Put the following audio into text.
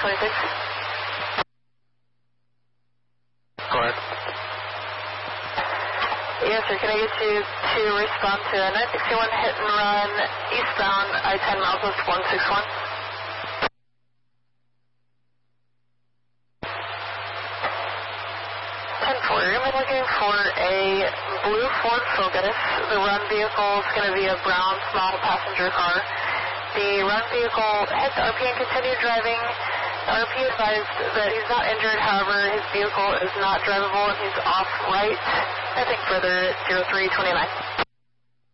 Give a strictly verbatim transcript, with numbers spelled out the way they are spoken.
twenty-six. Go ahead. Yes, sir. Can I get you to respond to a nine sixty-one hit and run eastbound I ten miles of one six one? ten four, you're going to be looking for a blue Ford Focus. The run vehicle is going to be a brown small passenger car. The run vehicle hit the R P and continued driving. R P advised that he's not injured, however, his vehicle is not drivable and he's off right. I think further zero three twenty-nine.